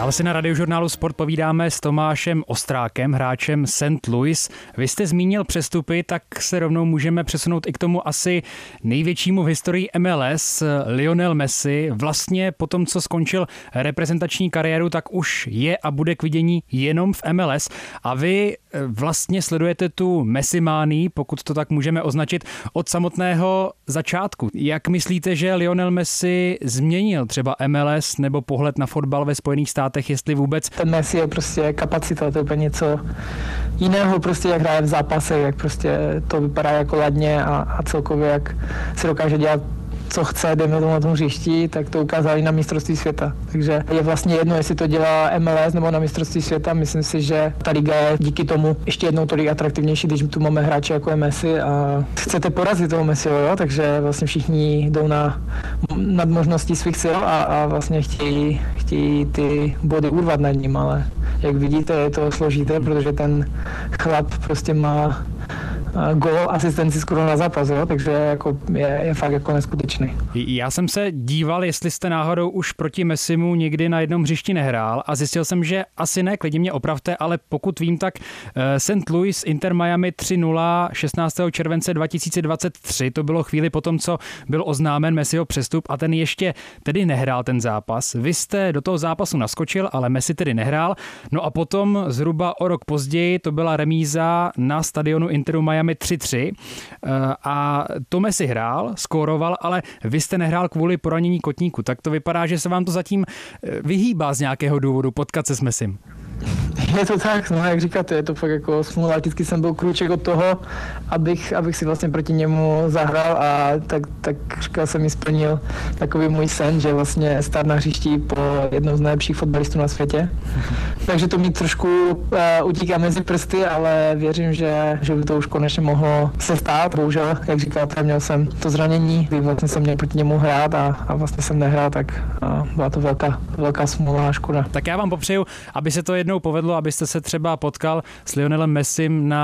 Dále si na Radiožurnálu Sport povídáme s Tomášem Ostrákem, hráčem St. Louis. Vy jste zmínil přestupy, tak se rovnou můžeme přesunout i k tomu asi největšímu v historii MLS, Lionel Messi. Vlastně po tom, co skončil reprezentační kariéru, tak už je a bude k vidění jenom v MLS. A vy vlastně sledujete tu Messimánii, pokud to tak můžeme označit, od samotného začátku. Jak myslíte, že Lionel Messi změnil třeba MLS nebo pohled na fotbal ve Spojených státech, jestli vůbec? Ten Messi je prostě kapacita, to je úplně něco jiného, prostě jak hraje v zápase, jak prostě to vypadá jako ladně a celkově jak se dokáže dělat co chce, jdeme tomu na tom hřišti, tak to ukázali na mistrovství světa. Takže je vlastně jedno, jestli to dělá MLS nebo na mistrovství světa. Myslím si, že ta liga je díky tomu ještě jednou tolik atraktivnější, když tu máme hráče jako je Messi a chcete porazit toho Messiho, jo? Takže vlastně všichni jdou nad možností svých sil a vlastně chtějí ty body urvat nad ním, ale jak vidíte, je to složité, protože ten chlap prostě má gól, asistenci skoro na zápas, jo? Takže jako je fakt jako neskutečný. Já jsem se díval, jestli jste náhodou už proti Messimu někdy na jednom hřišti nehrál a zjistil jsem, že asi ne, klidně mě opravte, ale pokud vím, tak St. Louis Inter Miami 3-0 16. července 2023, to bylo chvíli potom, co byl oznámen Messiho přestup a ten ještě tedy nehrál ten zápas. Vy jste do toho zápasu naskočil, ale Messi tedy nehrál. No a potom zhruba o rok později to byla remíza na stadionu Interu Miami 3-3 a to Messi hrál, skóroval, ale vy jste nehrál kvůli poranění kotníku. Tak to vypadá, že se vám to zatím vyhýbá z nějakého důvodu potkat se s Messim. Je to tak, no jak říkáte, je to fakt jako smůla. Vždycky jsem byl krůček od toho, abych si vlastně proti němu zahrál a tak říkal jsem mi splnil takový můj sen, že vlastně stát na hřišti po jednou z nejlepších fotbalistů na světě. Takže to mi trošku utíká mezi prsty, ale věřím, že by to už konečně mohlo se stát. Bohužel, jak říkáte, měl jsem to zranění, kdy vlastně jsem měl proti němu hrát a vlastně jsem nehrál, tak byla to velká smůla a škoda. Tak já vám popřeju, aby se to jednou povedlo, abyste se třeba potkal s Lionelem Messim na